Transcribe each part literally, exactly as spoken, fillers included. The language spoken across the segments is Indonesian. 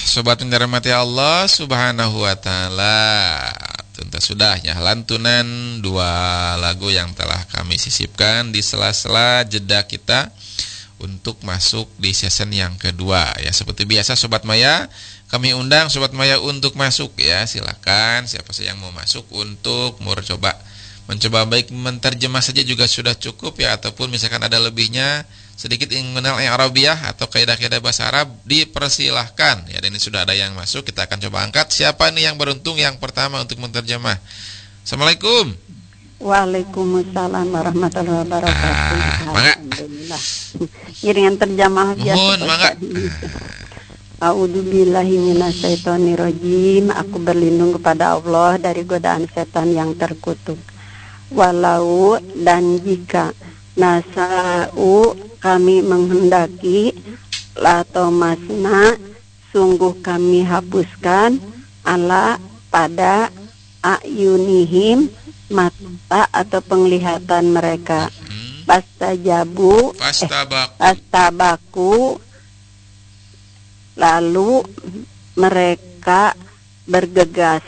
sobat yang dirahmati Allah Subhanahu wa taala, tuntas sudahnya lantunan dua lagu yang telah kami sisipkan di sela-sela jeda kita untuk masuk di season yang kedua ya. Seperti biasa Sobat Maya, kami undang Sobat Maya untuk masuk ya. Silakan siapa saja yang mau masuk untuk mau coba mencoba, baik menterjemah saja juga sudah cukup ya, ataupun misalkan ada lebihnya sedikit ingin mengenal Arabiah atau kaidah-kaidah bahasa Arab, dipersilahkan ya. Dan ini sudah ada yang masuk, kita akan coba angkat. Siapa nih yang beruntung yang pertama untuk menterjemah? Assalamualaikum. Waalaikumsalam warahmatullahi wabarakatuh. Ah, mangga. Alhamdulillah. Iringan terjemah biasa. Mohon mangga. A'udzubillahi minasyaitonirrajim. Aku berlindung kepada Allah dari godaan setan yang terkutuk. Walau dan jika nasa'u kami menghendaki, latomasna sungguh kami hapuskan, ala pada ayunihim mata atau penglihatan mereka. Pastajabu Pastabaku. eh, pastabaku lalu mereka bergegas.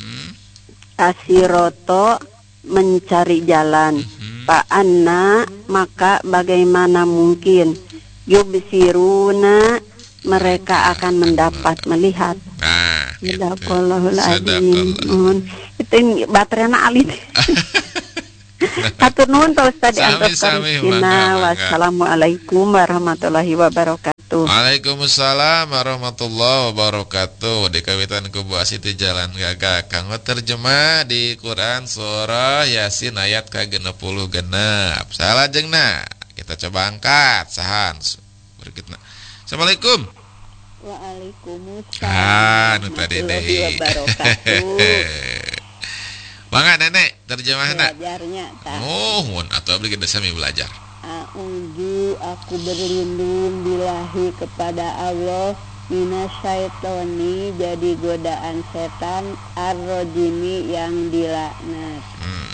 Asiroto mencari jalan. Fa'anna maka bagaimana mungkin, yubsiruna mereka akan mendapat melihat. Nah, Sadaqallahul azim. Itu baterainya alit. Hatur nuhun Pak Ustaz diantos karisina. Wassalamualaikum warahmatullahi wabarakatuh. Waalaikumsalam warahmatullahi wabarakatuh. Di kawitan kubu asiti jalan gagak kanggo terjemah di Quran surah Yasin ayat ka genep puluh genep. Salajengna kita coba angkat sahan berikutna. Assalamualaikum. Waalaikumsalam Ah, nu tadi warahmatullahi deui. wabarakatuh. Mangga nenek terjemahna. Belajarnya tah. Mohon atuh abdi kita sami belajar. A'udzu aku berlindung billahi kepada Allah minasyaitoni jadi godaan setan ar-rajimi yang dilaknat. Hmm.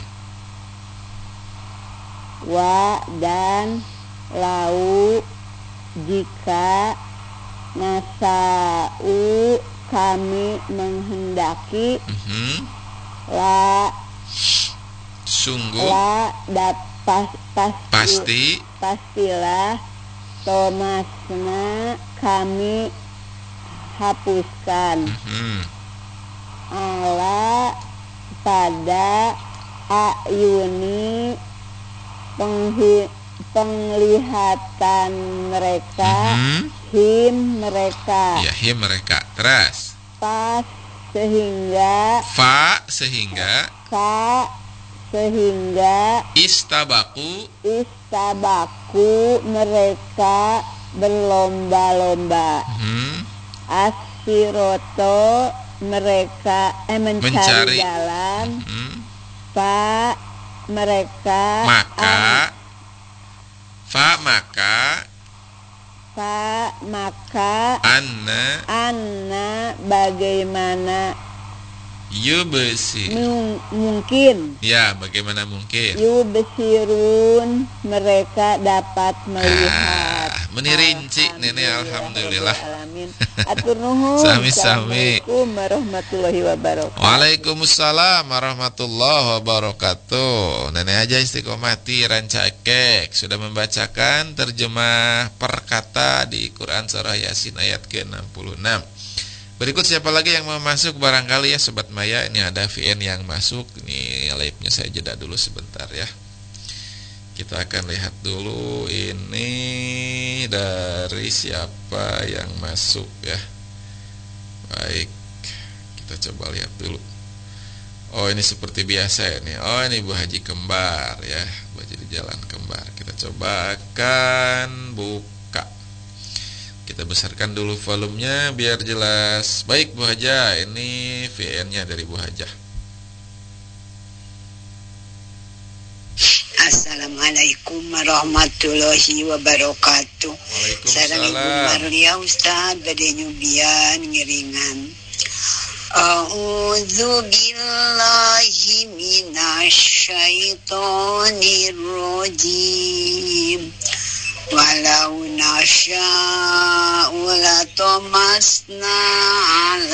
Wa dan lau jika nasa'u kami menghendaki, Mhm. la Sungguh la dapat pasti, pasti pastilah tomasna kami hapuskan, mhm. ala pada ayuni penghi, penglihatan mereka, Mhm. him mereka, Ya, him mereka. Terus pas sehingga fa sehingga ka sehingga istabaku istabaku mereka berlomba-lomba, mhm. asiroto mereka eh, mencari, Mencari. jalan, Mhm. pa mereka Maka an- fa maka pa maka anna anna bagaimana yubsir. mung- mungkin Ya, bagaimana mungkin? yubsirun mereka dapat melihat. Ah, menirinci nenek alhamdulillah. Alamin. Atur nuhun. Sami-sami. Assalamualaikum warahmatullahi wabarakatuh. Waalaikumsalam warahmatullahi wabarakatuh. Nenek aja istiqomati rancakek sudah membacakan terjemah per kata di Quran surah Yasin ayat ke enam puluh enam. Berikut siapa lagi yang mau masuk barangkali ya Sobat Maya. Ini ada V N yang masuk. Ini live-nya saya jeda dulu sebentar ya. Kita akan lihat dulu ini dari siapa yang masuk ya. Baik, kita coba lihat dulu. Oh, ini seperti biasa ya nih. Oh, ini Bu Haji Kembar ya, Bu Haji di Jalan Kembar. Kita coba akan buka. Kita besarkan dulu volumenya biar jelas. Baik Bu Haja, ini V N-nya dari Bu Haja. Assalamualaikum warahmatullahi wabarakatuh. Sareng Ibu Marlia Ustaz bade nyubian ngiringan. A'udzu billahi minasyaitonir rajim. Walau nasya'u tomasna